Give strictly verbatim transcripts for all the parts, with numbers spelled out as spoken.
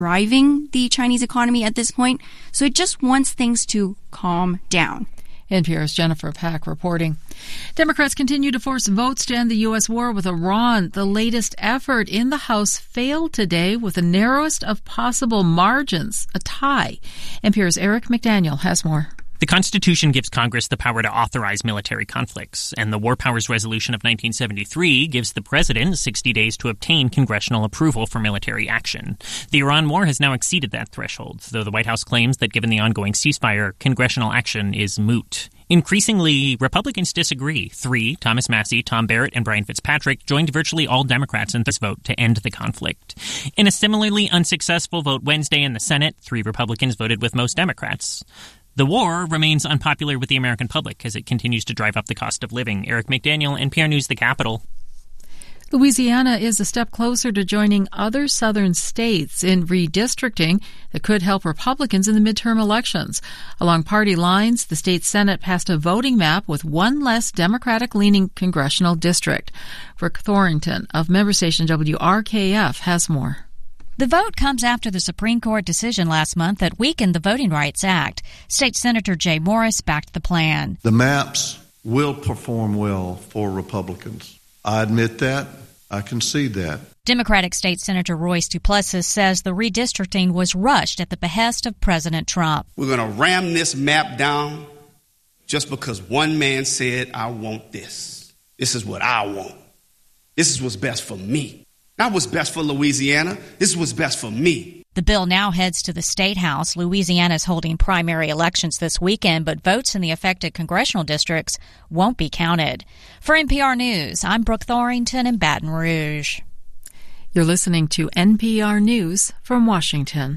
driving the Chinese economy at this point. So it just wants things to calm down. N P R's Jennifer Pack reporting. Democrats continue to force votes to end the U S war with Iran. The latest effort in the House failed today with the narrowest of possible margins, a tie. N P R's Eric McDaniel has more. The Constitution gives Congress the power to authorize military conflicts, and the War Powers Resolution of nineteen seventy-three gives the president sixty days to obtain congressional approval for military action. The Iran war has now exceeded that threshold, though the White House claims that given the ongoing ceasefire, congressional action is moot. Increasingly, Republicans disagree. Three, Thomas Massie, Tom Barrett, and Brian Fitzpatrick, joined virtually all Democrats in this vote to end the conflict. In a similarly unsuccessful vote Wednesday in the Senate, three Republicans voted with most Democrats. The war remains unpopular with the American public as it continues to drive up the cost of living. Eric McDaniel, N P R News, the Capitol. Louisiana is a step closer to joining other southern states in redistricting that could help Republicans in the midterm elections. Along party lines, the state Senate passed a voting map with one less Democratic-leaning congressional district. Brooke Thorington of member station W R K F has more. The vote comes after the Supreme Court decision last month that weakened the Voting Rights Act. State Senator Jay Morris backed the plan. The maps will perform well for Republicans. I admit that. I concede that. Democratic State Senator Royce Duplessis says the redistricting was rushed at the behest of President Trump. We're going to ram this map down just because one man said, I want this. This is what I want. This is what's best for me. Not what's best for Louisiana. This is what's best for me. The bill now heads to the State House. Louisiana is holding primary elections this weekend, but votes in the affected congressional districts won't be counted. For N P R News, I'm Brooke Thorington in Baton Rouge. You're listening to N P R News from Washington.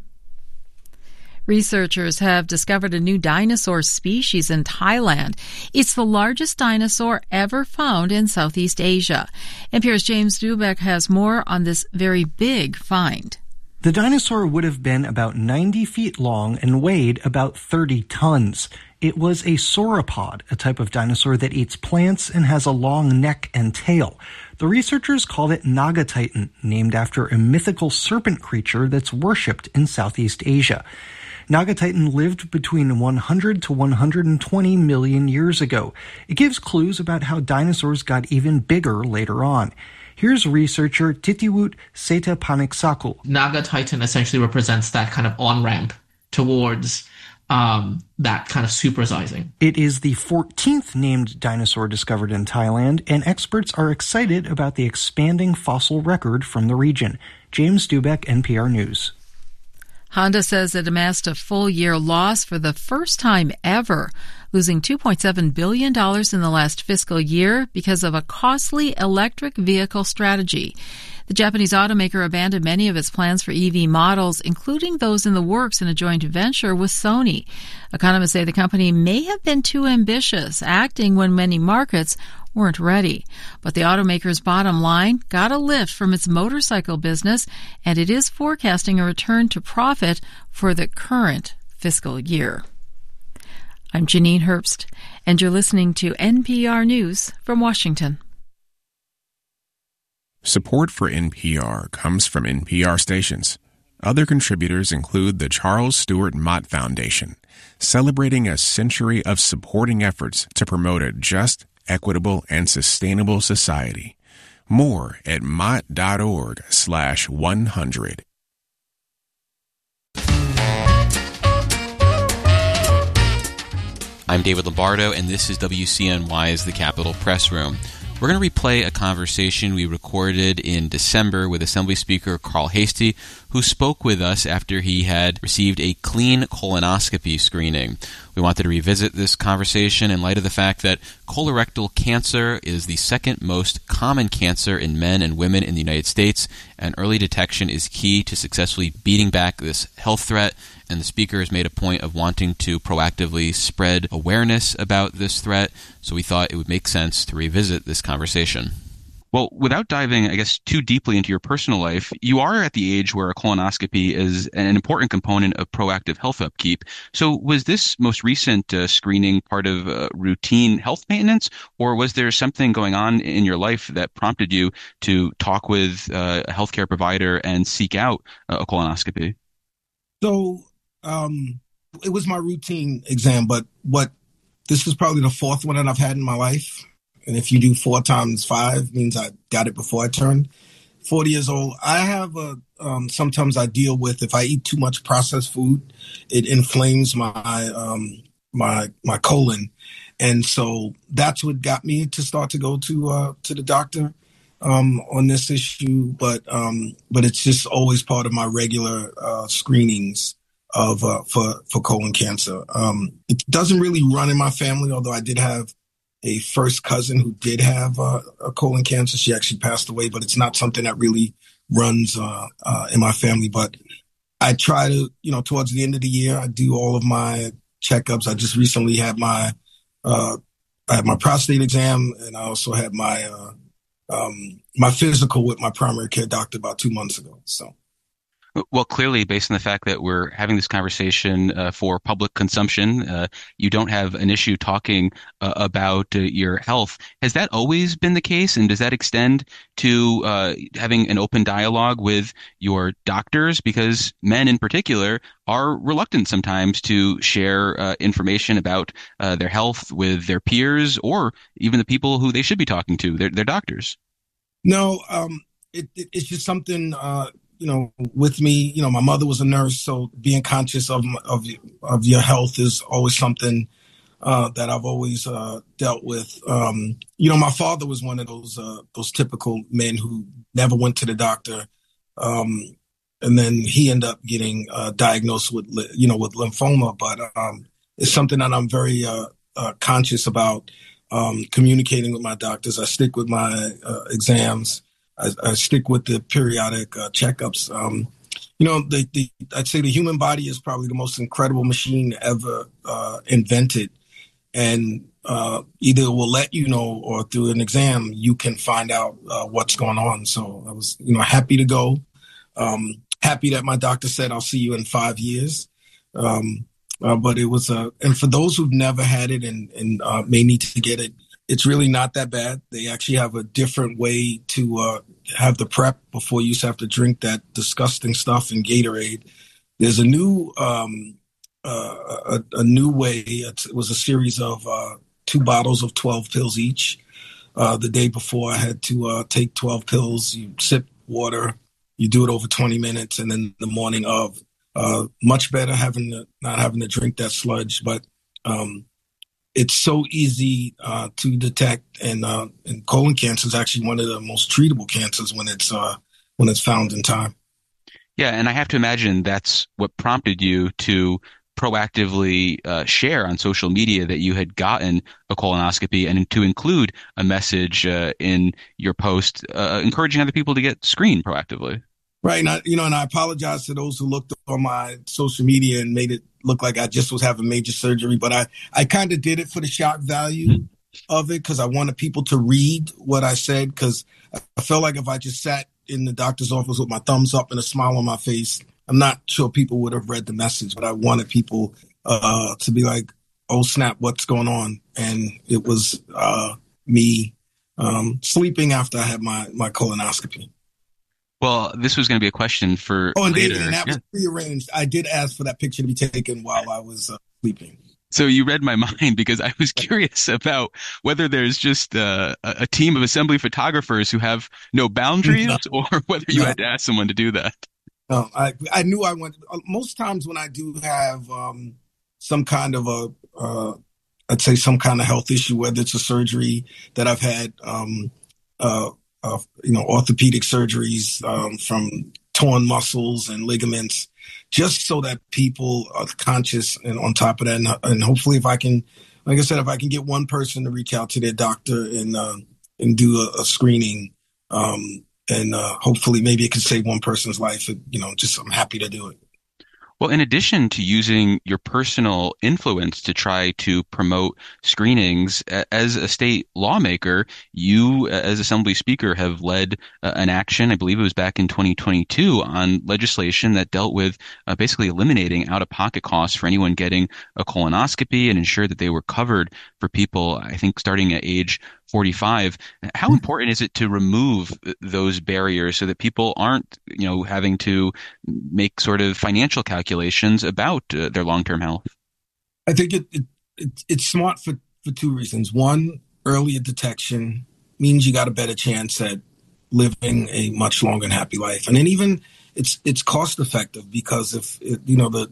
Researchers have discovered a new dinosaur species in Thailand. It's the largest dinosaur ever found in Southeast Asia. N P R's James Dubeck has more on this very big find. The dinosaur would have been about ninety feet long and weighed about thirty tons. It was a sauropod, a type of dinosaur that eats plants and has a long neck and tail. The researchers called it Nagatitan, named after a mythical serpent creature that's worshipped in Southeast Asia. Nagatitan lived between one hundred to one hundred twenty million years ago. It gives clues about how dinosaurs got even bigger later on. Here's researcher Titiwut Setapaniksaku. Nagatitan essentially represents that kind of on-ramp towards um, that kind of supersizing. It is the fourteenth named dinosaur discovered in Thailand, and experts are excited about the expanding fossil record from the region. James Dubeck, N P R News. Honda says it amassed a full-year loss for the first time ever, losing two point seven billion dollars in the last fiscal year because of a costly electric vehicle strategy. The Japanese automaker abandoned many of its plans for E V models, including those in the works in a joint venture with Sony. Economists say the company may have been too ambitious, acting when many markets weren't ready. But the automaker's bottom line got a lift from its motorcycle business, and it is forecasting a return to profit for the current fiscal year. I'm Janine Herbst, and you're listening to N P R News from Washington. Support for N P R comes from N P R stations. Other contributors include the Charles Stewart Mott Foundation, celebrating a century of supporting efforts to promote a just, equitable, and sustainable society. More at mott.org slash 100. I'm David Lombardo, and this is W C N Y's The Capitol Press Room. We're going to replay a conversation we recorded in December with Assembly Speaker Carl Heastie, who spoke with us after he had received a clean colonoscopy screening. We wanted to revisit this conversation in light of the fact that colorectal cancer is the second most common cancer in men and women in the United States, and early detection is key to successfully beating back this health threat. And the speaker has made a point of wanting to proactively spread awareness about this threat, so we thought it would make sense to revisit this conversation. Well, without diving, I guess, too deeply into your personal life, you are at the age where a colonoscopy is an important component of proactive health upkeep. So was this most recent uh, screening part of uh, routine health maintenance, or was there something going on in your life that prompted you to talk with uh, a healthcare provider and seek out a colonoscopy? So um, it was my routine exam, but what this is probably the fourth one that I've had in my life. And if you do four times five, means I got it before I turned forty years old. I have a, um, sometimes I deal with, if I eat too much processed food, it inflames my, um, my, my colon. And so that's what got me to start to go to, uh, to the doctor, um, on this issue. But, um, but it's just always part of my regular, uh, screenings of, uh, for, for colon cancer. Um, it doesn't really run in my family, although I did have a first cousin who did have uh, a colon cancer. She actually passed away, but it's not something that really runs uh, uh, in my family. But I try to, you know, towards the end of the year, I do all of my checkups. I just recently had my, uh, I had my prostate exam, and I also had my, uh, um, my physical with my primary care doctor about two months ago. So. Well, clearly, based on the fact that we're having this conversation uh, for public consumption, uh, you don't have an issue talking uh, about uh, your health. Has that always been the case? And does that extend to uh, having an open dialogue with your doctors? Because men in particular are reluctant sometimes to share uh, information about uh, their health with their peers or even the people who they should be talking to, their, their doctors. No, um, it, it, it's just something... Uh you know, with me, you know, my mother was a nurse, so being conscious of of of your health is always something uh, that I've always uh, dealt with. Um, you know, my father was one of those uh, those typical men who never went to the doctor, um, and then he ended up getting uh, diagnosed with, you know, with lymphoma. But um, it's something that I'm very uh, uh, conscious about um, communicating with my doctors. I stick with my uh, exams. I, I stick with the periodic uh, checkups. Um, you know, the, the, I'd say the human body is probably the most incredible machine ever uh, invented. And uh, either it will let you know, or through an exam, you can find out uh, what's going on. So I was, you know, happy to go. Um, happy that my doctor said, I'll see you in five years. Um, uh, but it was, uh, and for those who've never had it and, and uh, may need to get it, it's really not that bad. They actually have a different way to uh, have the prep before you used to have to drink that disgusting stuff in Gatorade. There's a new um, uh, a, a new way. It's, it was a series of uh, two bottles of twelve pills each. Uh, the day before, I had to uh, take twelve pills. You sip water. You do it over twenty minutes, and then the morning of, uh, much better having to, not having to drink that sludge, but. Um, It's so easy uh, to detect, and, uh, and colon cancer is actually one of the most treatable cancers when it's uh, when it's found in time. Yeah, and I have to imagine that's what prompted you to proactively uh, share on social media that you had gotten a colonoscopy, and to include a message uh, in your post uh, encouraging other people to get screened proactively. Right, and I, you know, and I apologize to those who looked on my social media and made it look like I just was having major surgery, but I, I kind of did it for the shock value of it, because I wanted people to read what I said, because I felt like if I just sat in the doctor's office with my thumbs up and a smile on my face, I'm not sure people would have read the message, but I wanted people uh, to be like, oh, snap, what's going on? And it was uh, me um, sleeping after I had my, my colonoscopy. Well, this was going to be a question for Oh, and, later. David, and that yeah. was prearranged. I did ask for that picture to be taken while I was uh, sleeping. So you read my mind, because I was curious about whether there's just uh, a team of assembly photographers who have no boundaries, no. or whether you no. had to ask someone to do that. No, I I knew I wanted. Most times when I do have um, some kind of a, uh, I'd say some kind of health issue, whether it's a surgery that I've had, um, uh, uh, you know, orthopedic surgeries um, from torn muscles and ligaments, just so that people are conscious and on top of that. And, and hopefully if I can, like I said, if I can get one person to reach out to their doctor and, uh, and do a, a screening, um, and uh, hopefully maybe it could save one person's life, you know, just I'm happy to do it. Well, in addition to using your personal influence to try to promote screenings, as a state lawmaker, you, as Assembly Speaker, have led uh, an action, I believe it was back in twenty twenty-two, on legislation that dealt with uh, basically eliminating out-of-pocket costs for anyone getting a colonoscopy and ensure that they were covered for people, I think, starting at age forty-five. How important is it to remove those barriers so that people aren't, you know, having to make sort of financial calculations about uh, their long-term health? I think it, it, it it's smart for, for two reasons. One, earlier detection means you got a better chance at living a much longer and happy life. And then even it's it's cost effective because if, it, you know, the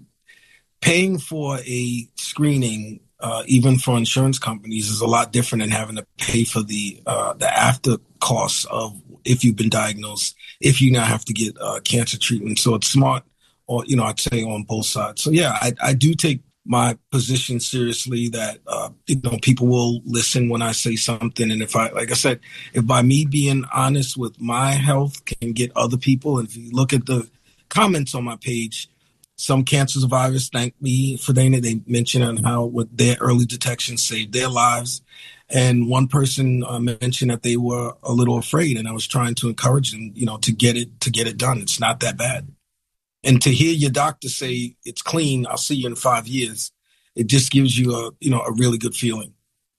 paying for a screening Uh, even for insurance companies, is a lot different than having to pay for the uh, the after costs of if you've been diagnosed, if you now have to get uh, cancer treatment. So it's smart, or you know, I'd say on both sides. So yeah, I, I do take my position seriously. That uh, you know, people will listen when I say something, and if I, like I said, if by me being honest with my health can get other people, and if you look at the comments on my page. Some cancer survivors thank me for Dana. They mentioned on how with their early detection saved their lives. And one person uh, mentioned that they were a little afraid, and I was trying to encourage them, you know, to get it to get it done. It's not that bad. And to hear your doctor say it's clean, I'll see you in five years. It just gives you a, you know, a really good feeling.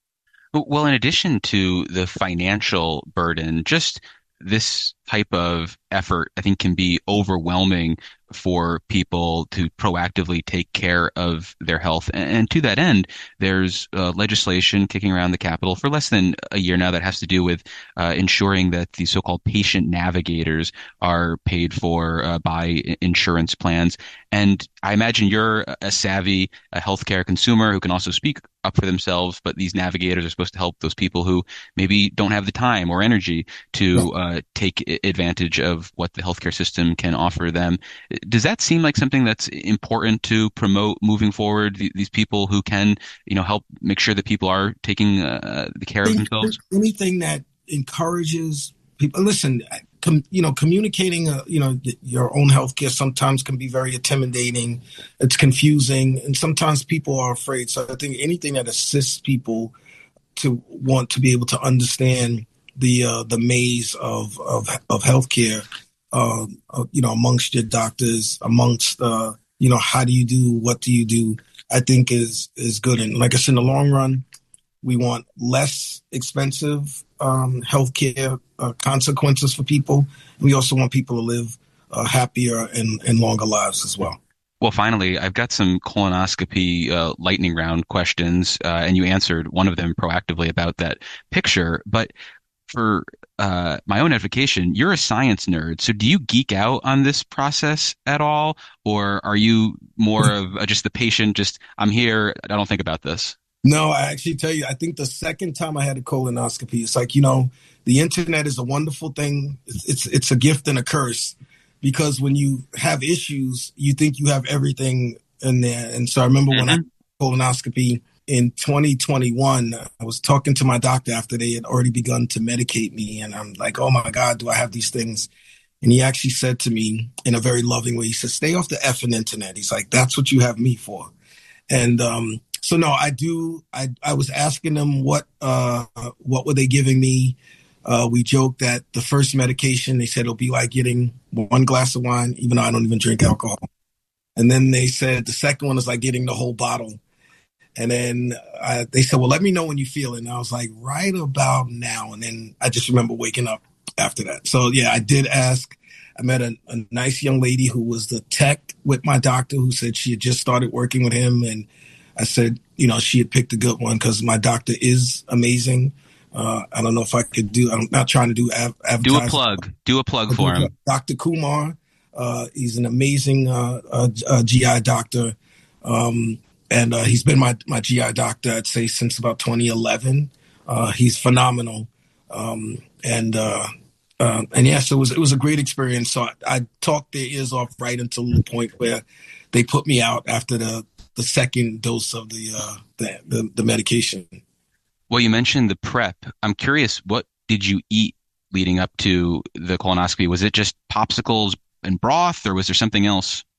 Well, in addition to the financial burden, just this type of effort, I think, can be overwhelming for people to proactively take care of their health. And to that end, there's uh, legislation kicking around the Capitol for less than a year now that has to do with uh, ensuring that the so-called patient navigators are paid for uh, by insurance plans. And I imagine you're a savvy a healthcare consumer who can also speak up for themselves, but these navigators are supposed to help those people who maybe don't have the time or energy to uh, take advantage of what the healthcare system can offer them. Does that seem like something that's important to promote moving forward? These people who can, you know, help make sure that people are taking uh, the care of themselves? Anything that encourages people. Listen, com, you know, communicating, uh, you know, your own healthcare sometimes can be very intimidating. It's confusing, and sometimes people are afraid. So I think anything that assists people to want to be able to understand the uh, the maze of of, of healthcare, uh, uh, you know, amongst your doctors, amongst uh, you know, how do you do, what do you do? I think is is good. And like I said, in the long run, we want less expensive um, healthcare uh, consequences for people. We also want people to live uh, happier and, and longer lives as well. Well, finally, I've got some colonoscopy uh, lightning round questions, uh, and you answered one of them proactively about that picture. But for uh, my own edification, you're a science nerd. So do you geek out on this process at all? Or are you more of uh, just the patient, just I'm here, I don't think about this? No, I actually tell you, I think the second time I had a colonoscopy, it's like, you know, the internet is a wonderful thing. It's, it's, it's a gift and a curse, because when you have issues, you think you have everything in there. And so I remember mm-hmm. when I had colonoscopy in twenty twenty-one, I was talking to my doctor after they had already begun to medicate me. And I'm like, oh my God, do I have these things? And he actually said to me in a very loving way, he said, stay off the effing internet. He's like, that's what you have me for. And, um, So no, I do. I I was asking them what uh what were they giving me. Uh, we joked that the first medication, they said it'll be like getting one glass of wine, even though I don't even drink alcohol. And then they said the second one is like getting the whole bottle. And then I, they said, well, let me know when you feel it. And I was like, right about now. And then I just remember waking up after that. So yeah, I did ask. I met a, a nice young lady who was the tech with my doctor, who said she had just started working with him, and I said, you know, she had picked a good one because my doctor is amazing. Uh, I don't know if I could do, I'm not trying to do av- advertising. Do a plug. Do a plug for him. Doctor Kumar. Uh, he's an amazing uh, uh, uh, G I doctor. Um, and uh, he's been my, my G I doctor, I'd say, since about twenty eleven. Uh, he's phenomenal. Um, and, uh, uh, and yes, yeah, so it was, it was a great experience. So I, I talked their ears off right until the point where they put me out after the, the second dose of the, uh, the, the the medication. Well, you mentioned the prep. I'm curious, what did you eat leading up to the colonoscopy? Was it just popsicles and broth, or was there something else?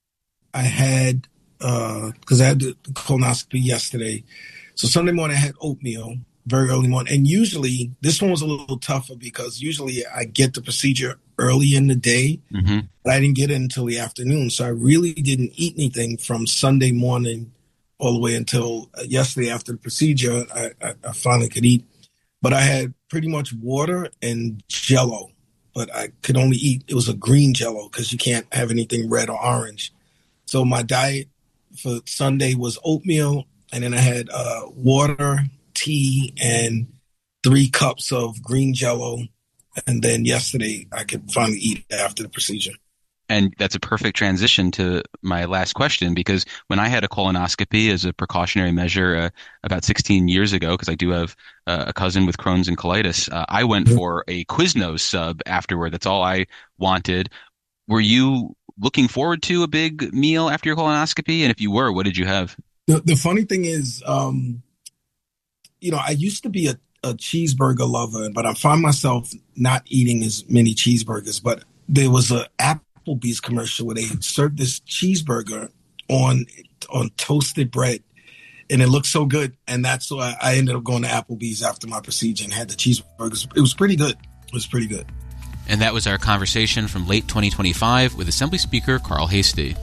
I had, because uh, I had the colonoscopy yesterday. So Sunday morning I had oatmeal, very early morning. And usually, this one was a little tougher because usually I get the procedure early in the day, mm-hmm. but I didn't get it until the afternoon. So I really didn't eat anything from Sunday morning all the way until yesterday after the procedure. I, I, I finally could eat. But I had pretty much water and Jell-O, but I could only eat, it was a green Jell-O because you can't have anything red or orange. So my diet for Sunday was oatmeal, and then I had uh, water, tea, and three cups of green Jell-O. And then yesterday I could finally eat after the procedure. And that's a perfect transition to my last question, because when I had a colonoscopy as a precautionary measure uh, about sixteen years ago, because I do have uh, a cousin with Crohn's and colitis, uh, I went for a Quiznos sub afterward. That's all I wanted. Were you looking forward to a big meal after your colonoscopy? And if you were, what did you have? The, the funny thing is, um, you know, I used to be a, a cheeseburger lover, but I find myself not eating as many cheeseburgers. But there was a app Applebee's commercial where they served this cheeseburger on on toasted bread, and it looked so good. And that's why I ended up going to Applebee's after my procedure and had the cheeseburgers. It was pretty good. It was pretty good. And that was our conversation from late twenty twenty-five with Assembly Speaker Carl Heastie.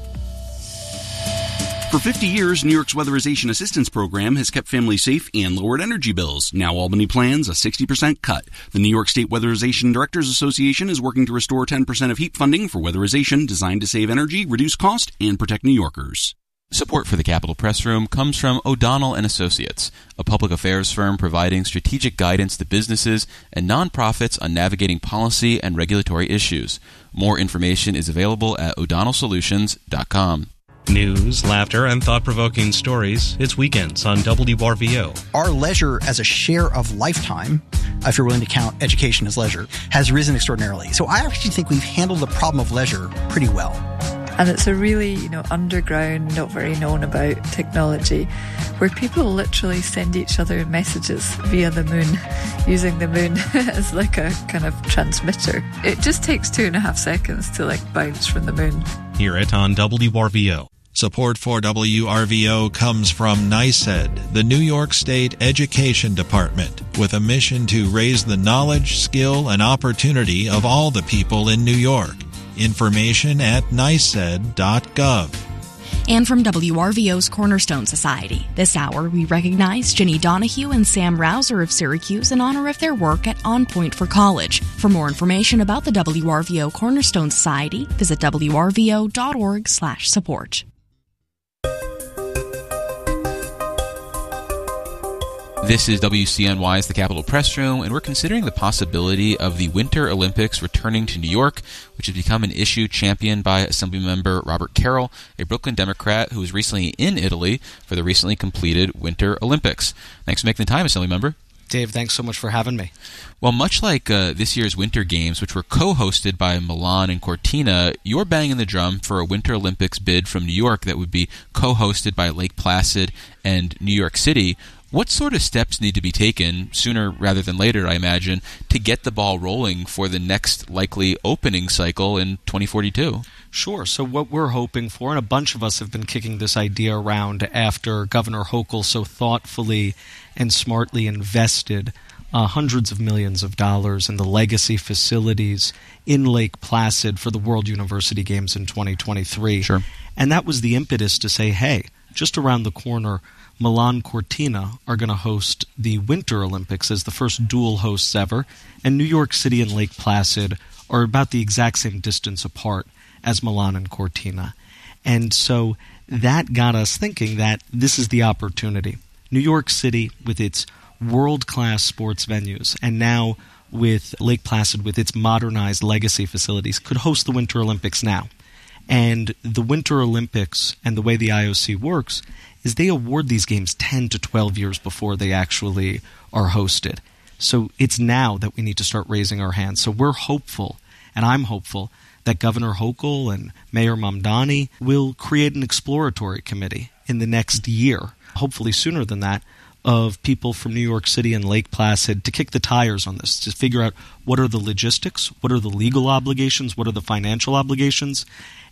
For fifty years, New York's Weatherization Assistance Program has kept families safe and lowered energy bills. Now Albany plans a sixty percent cut. The New York State Weatherization Directors Association is working to restore ten percent of heat funding for weatherization designed to save energy, reduce cost, and protect New Yorkers. Support for the Capitol Press Room comes from O'Donnell and Associates, a public affairs firm providing strategic guidance to businesses and nonprofits on navigating policy and regulatory issues. More information is available at o'donnell solutions dot com. News, laughter, and thought-provoking stories. It's Weekends on W R V O. Our leisure as a share of lifetime, if you're willing to count education as leisure, has risen extraordinarily. So I actually think we've handled the problem of leisure pretty well. And it's a really, you know, underground, not very known about technology where people literally send each other messages via the moon, using the moon as like a kind of transmitter. It just takes two and a half seconds to like bounce from the moon. Hear it on W R V O. Support for W R V O comes from NYSED, the New York State Education Department, with a mission to raise the knowledge, skill, and opportunity of all the people in New York. Information at nysed dot gov. And from W R V O's Cornerstone Society, this hour we recognize Ginny Donahue and Sam Rouser of Syracuse in honor of their work at On Point for College. For more information about the W R V O Cornerstone Society, visit w r v o dot org slash support. This is W C N Y's The Capitol Press Room, and we're considering the possibility of the Winter Olympics returning to New York, which has become an issue championed by Assemblymember Robert Carroll, a Brooklyn Democrat who was recently in Italy for the recently completed Winter Olympics. Thanks for making the time, Assemblymember. Dave, thanks so much for having me. Well, much like uh, this year's Winter Games, which were co-hosted by Milan and Cortina, you're banging the drum for a Winter Olympics bid from New York that would be co-hosted by Lake Placid and New York City. What sort of steps need to be taken, sooner rather than later, I imagine, to get the ball rolling for the next likely opening cycle in twenty forty-two? Sure. So what we're hoping for, and a bunch of us have been kicking this idea around after Governor Hochul so thoughtfully and smartly invested uh, hundreds of millions of dollars in the legacy facilities in Lake Placid for the World University Games in twenty twenty-three. Sure. And that was the impetus to say, hey, just around the corner, Milan Cortina are going to host the Winter Olympics as the first dual hosts ever, and New York City and Lake Placid are about the exact same distance apart as Milan and Cortina. And so that got us thinking that this is the opportunity. New York City, with its world-class sports venues, and now with Lake Placid with its modernized legacy facilities, could host the Winter Olympics now. And the Winter Olympics and the way the I O C works is they award these games ten to twelve years before they actually are hosted. So it's now that we need to start raising our hands. So we're hopeful, and I'm hopeful, that Governor Hochul and Mayor Mamdani will create an exploratory committee in the next year, hopefully sooner than that, of people from New York City and Lake Placid to kick the tires on this, to figure out what are the logistics, what are the legal obligations, what are the financial obligations,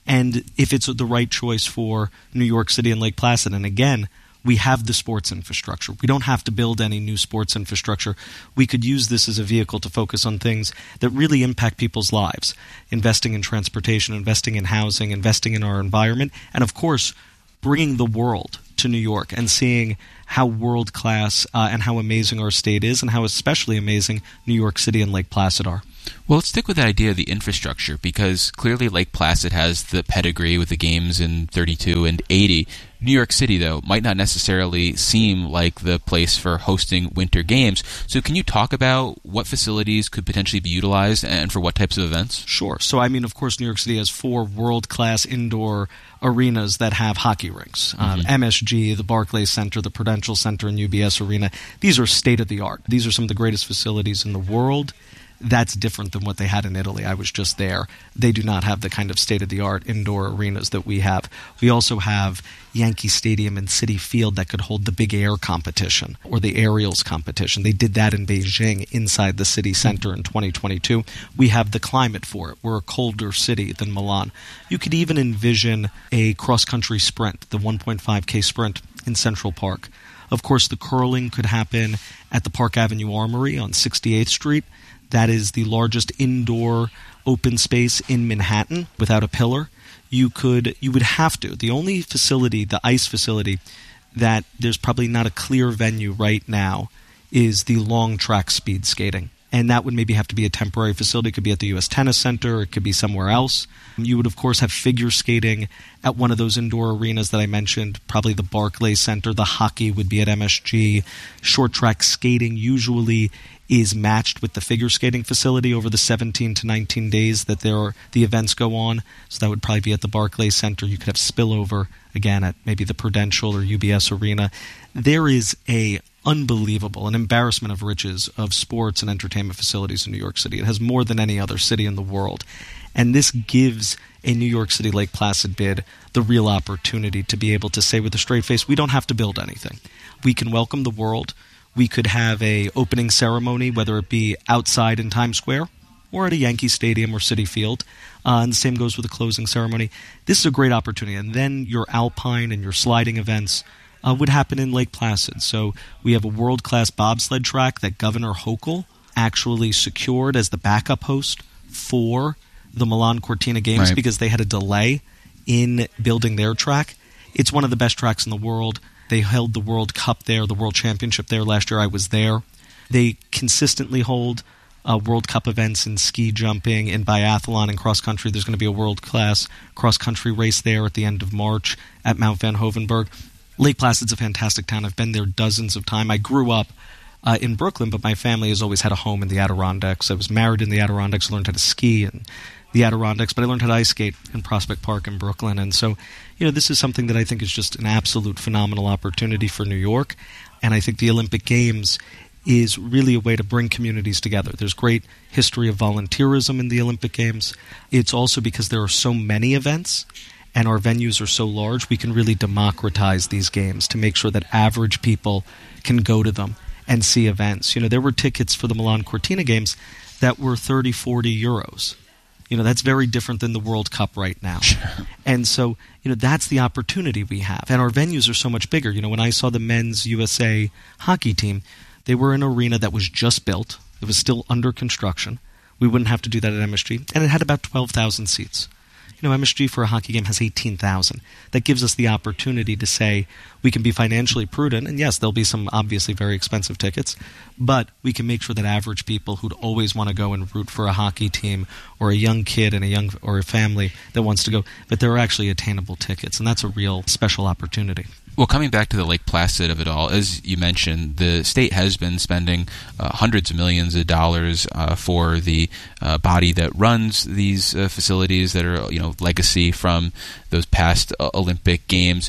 and if it's the right choice for New York City and Lake Placid. And again, we have the sports infrastructure. We don't have to build any new sports infrastructure. We could use this as a vehicle to focus on things that really impact people's lives, investing in transportation, investing in housing, investing in our environment, and of course, bringing the world to New York and seeing how world-class uh, and how amazing our state is, and how especially amazing New York City and Lake Placid are. Well, let's stick with the idea of the infrastructure, because clearly Lake Placid has the pedigree with the games in thirty-two and eighty. New York City, though, might not necessarily seem like the place for hosting winter games. So can you talk about what facilities could potentially be utilized and for what types of events? Sure. So, I mean, of course, New York City has four world-class indoor arenas that have hockey rinks. Mm-hmm. Um, M S G, the Barclays Center, the Prudential Center, and U B S Arena. These are state-of-the-art. These are some of the greatest facilities in the world. That's different than what they had in Italy. I was just there. They do not have the kind of state-of-the-art indoor arenas that we have. We also have Yankee Stadium and Citi Field that could hold the big air competition or the aerials competition. They did that in Beijing inside the city center in twenty twenty-two. We have the climate for it. We're a colder city than Milan. You could even envision a cross-country sprint, the one point five K sprint in Central Park. Of course, the curling could happen at the Park Avenue Armory on sixty-eighth Street. That is the largest indoor open space in Manhattan without a pillar. You could, you would have to. The only facility, the ice facility, that there's probably not a clear venue right now is the long track speed skating. And that would maybe have to be a temporary facility. It could be at the U S Tennis Center. It could be somewhere else. You would, of course, have figure skating at one of those indoor arenas that I mentioned, probably the Barclays Center. The hockey would be at M S G. Short track skating usually is matched with the figure skating facility over the seventeen to nineteen days that there are, the events go on. So that would probably be at the Barclays Center. You could have spillover, again, at maybe the Prudential or U B S Arena. There is a unbelievable, an embarrassment of riches of sports and entertainment facilities in New York City. It has more than any other city in the world. And this gives a New York City Lake Placid bid the real opportunity to be able to say with a straight face, we don't have to build anything. We can welcome the world. We could have a opening ceremony, whether it be outside in Times Square or at a Yankee Stadium or Citi Field. Uh, and the same goes with the closing ceremony. This is a great opportunity. And then your alpine and your sliding events uh, would happen in Lake Placid. So we have a world-class bobsled track that Governor Hochul actually secured as the backup host for the Milan Cortina Games, right, because they had a delay in building their track. It's one of the best tracks in the world. They held the World Cup there, the World Championship there last year. I was there. They consistently hold uh, World Cup events in ski jumping, in biathlon, and cross country. There's going to be a world-class cross-country race there at the end of March at Mount Van Hovenberg. Lake Placid's a fantastic town. I've been there dozens of times. I grew up uh, in Brooklyn, but my family has always had a home in the Adirondacks. I was married in the Adirondacks, learned how to ski in the Adirondacks, but I learned how to ice skate in Prospect Park in Brooklyn. And so, you know, this is something that I think is just an absolute phenomenal opportunity for New York. And I think the Olympic Games is really a way to bring communities together. There's great history of volunteerism in the Olympic Games. It's also because there are so many events and our venues are so large, we can really democratize these games to make sure that average people can go to them and see events. You know, there were tickets for the Milan Cortina Games that were thirty, forty euros. You know, that's very different than the World Cup right now. Sure. And so, you know, that's the opportunity we have. And our venues are so much bigger. You know, when I saw the men's U S A hockey team, they were in an arena that was just built. It was still under construction. We wouldn't have to do that at M S G. And it had about twelve thousand seats. You know, M S G for a hockey game has eighteen thousand. That gives us the opportunity to say we can be financially prudent, and yes, there'll be some obviously very expensive tickets, but we can make sure that average people who'd always want to go and root for a hockey team, or a young kid and a young or a family that wants to go, that there are actually attainable tickets, and that's a real special opportunity. Well, coming back to the Lake Placid of it all, as you mentioned, the state has been spending uh, hundreds of millions of dollars uh, for the uh, body that runs these uh, facilities that are, you know, legacy from those past uh, Olympic Games.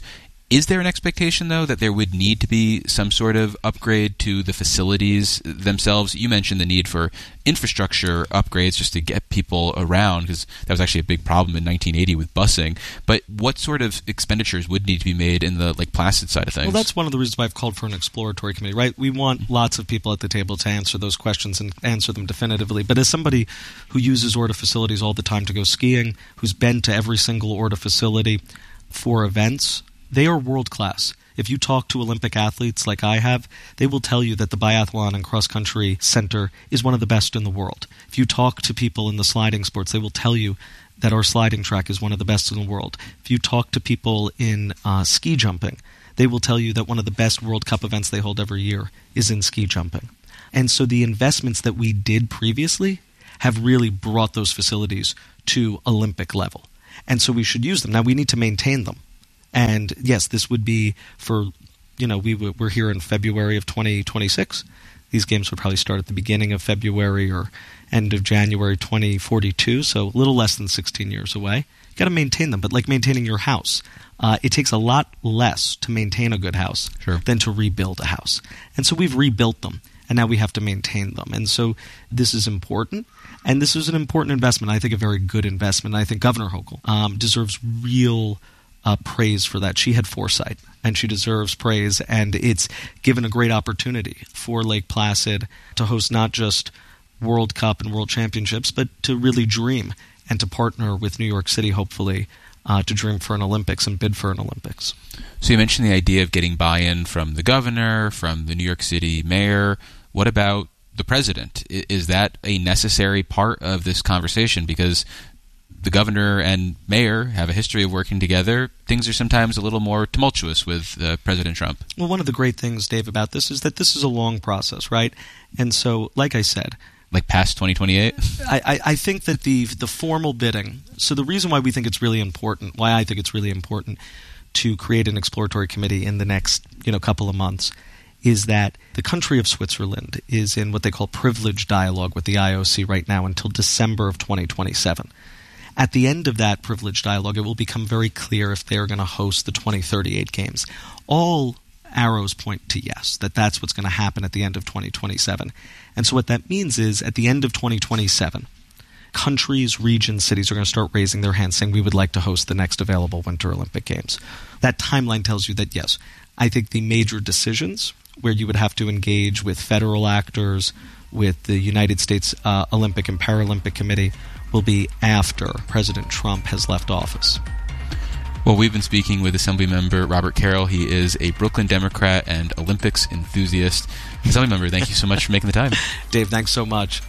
Is there an expectation, though, that there would need to be some sort of upgrade to the facilities themselves? You mentioned the need for infrastructure upgrades just to get people around, because that was actually a big problem in nineteen eighty with busing. But what sort of expenditures would need to be made in the Lake Placid side of things? Well, that's one of the reasons why I've called for an exploratory committee, right? We want lots of people at the table to answer those questions and answer them definitively. But as somebody who uses O R D A facilities all the time to go skiing, who's been to every single O R D A facility for events, they are world-class. If you talk to Olympic athletes like I have, they will tell you that the Biathlon and Cross Country Center is one of the best in the world. If you talk to people in the sliding sports, they will tell you that our sliding track is one of the best in the world. If you talk to people in uh, ski jumping, they will tell you that one of the best World Cup events they hold every year is in ski jumping. And so the investments that we did previously have really brought those facilities to Olympic level. And so we should use them. Now, we need to maintain them. And yes, this would be for, you know, we w- we're here in February of twenty twenty-six. These games would probably start at the beginning of February or end of January twenty forty-two, so a little less than sixteen years away. You got to maintain them, but like maintaining your house, uh, it takes a lot less to maintain a good house sure. than to rebuild a house. And so we've rebuilt them, and now we have to maintain them. And so this is important, and this is an important investment. I think a very good investment. I think Governor Hochul um, deserves real Uh, praise for that. She had foresight, and she deserves praise, and it's given a great opportunity for Lake Placid to host not just World Cup and World Championships, but to really dream and to partner with New York City, hopefully, uh, to dream for an Olympics and bid for an Olympics. So you mentioned the idea of getting buy-in from the governor, from the New York City mayor. What about the president? Is that a necessary part of this conversation? Because the governor and mayor have a history of working together. Things are sometimes a little more tumultuous with uh, President Trump. Well, one of the great things, Dave, about this is that this is a long process, right? And so, like I said, like past twenty twenty-eight? I, I, I think that the the formal bidding, so the reason why we think it's really important, why I think it's really important to create an exploratory committee in the next, you know, couple of months, is that the country of Switzerland is in what they call privileged dialogue with the I O C right now until December of twenty twenty-seven. At the end of that privileged dialogue, it will become very clear if they are going to host the twenty thirty-eight games. All arrows point to yes, that that's what's going to happen at the end of twenty twenty-seven. And so what that means is at the end of twenty twenty-seven, countries, regions, cities are going to start raising their hands saying we would like to host the next available Winter Olympic Games. That timeline tells you that, yes, I think the major decisions where you would have to engage with federal actors, with the United States uh, Olympic and Paralympic Committee, will be after President Trump has left office. Well, we've been speaking with Assemblymember Robert Carroll. He is a Brooklyn Democrat and Olympics enthusiast. Assemblymember, thank you so much for making the time. Dave, thanks so much.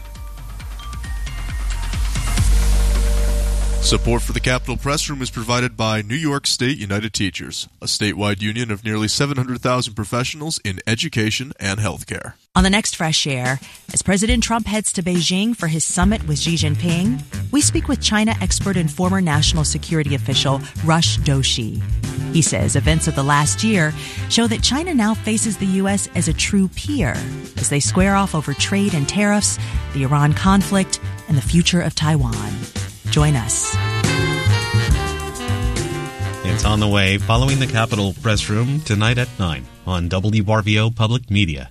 Support for the Capitol Press Room is provided by New York State United Teachers, a statewide union of nearly seven hundred thousand professionals in education and healthcare. On the next Fresh Air, as President Trump heads to Beijing for his summit with Xi Jinping, we speak with China expert and former national security official Rush Doshi. He says events of the last year show that China now faces the U S as a true peer as they square off over trade and tariffs, the Iran conflict, and the future of Taiwan. Join us. It's on the way following the Capitol Press Room tonight at nine on W R V O Public Media.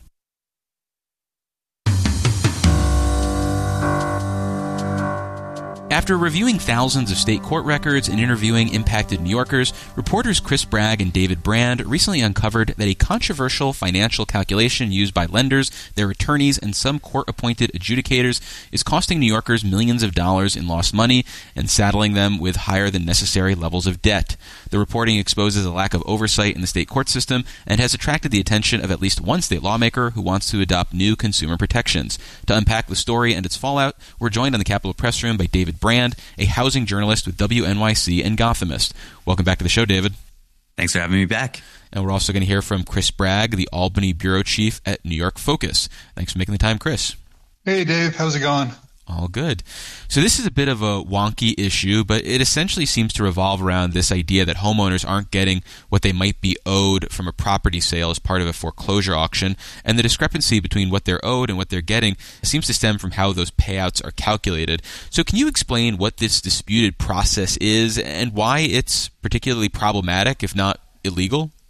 After reviewing thousands of state court records and interviewing impacted New Yorkers, reporters Chris Bragg and David Brand recently uncovered that a controversial financial calculation used by lenders, their attorneys, and some court-appointed adjudicators is costing New Yorkers millions of dollars in lost money and saddling them with higher than necessary levels of debt. The reporting exposes a lack of oversight in the state court system and has attracted the attention of at least one state lawmaker who wants to adopt new consumer protections. To unpack the story and its fallout, we're joined on the Capitol Press Room by David Brand, a housing journalist with W N Y C and Gothamist. Welcome back to the show, David. Thanks for having me back. And we're also going to hear from Chris Bragg, the Albany bureau chief at New York Focus. Thanks for making the time, Chris. Hey, Dave. How's it going? All good. So this is a bit of a wonky issue, but it essentially seems to revolve around this idea that homeowners aren't getting what they might be owed from a property sale as part of a foreclosure auction, and the discrepancy between what they're owed and what they're getting seems to stem from how those payouts are calculated. So can you explain what this disputed process is and why it's particularly problematic, if not illegal?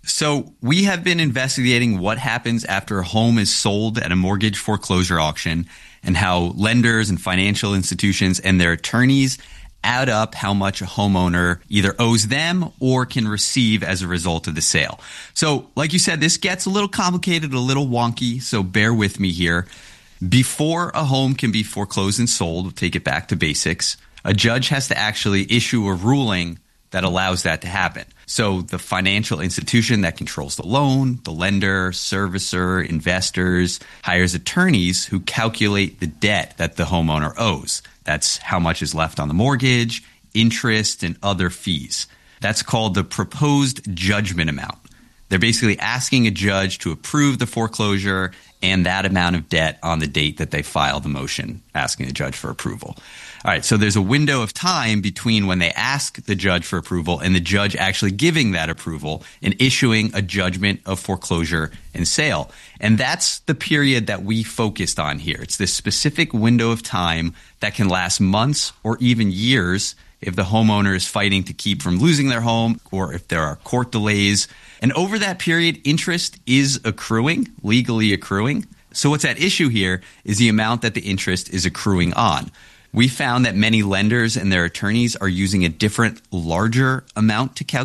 So we have been investigating what happens after a home is sold at a mortgage foreclosure auction and how lenders and financial institutions and their attorneys add up how much a homeowner either owes them or can receive as a result of the sale. So like you said, this gets a little complicated, a little wonky, so bear with me here. Before a home can be foreclosed and sold, we'll take it back to basics, a judge has to actually issue a ruling that allows that to happen. So the financial institution that controls the loan, the lender, servicer, investors, hires attorneys who calculate the debt that the homeowner owes. That's how much is left on the mortgage, interest, and other fees. That's called the proposed judgment amount. They're basically asking a judge to approve the foreclosure and that amount of debt on the date that they file the motion asking the judge for approval. All right, so there's a window of time between when they ask the judge for approval and the judge actually giving that approval and issuing a judgment of foreclosure and sale. And that's the period that we focused on here. It's this specific window of time that can last months or even years if the homeowner is fighting to keep from losing their home or if there are court delays. And over that period, interest is accruing, legally accruing. So what's at issue here is the amount that the interest is accruing on. We found that many lenders and their attorneys are using a different, larger amount to calculate